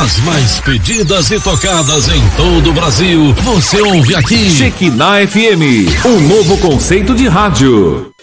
As mais pedidas e tocadas em todo o Brasil, você ouve aqui. Shekinah FM, um novo conceito de rádio.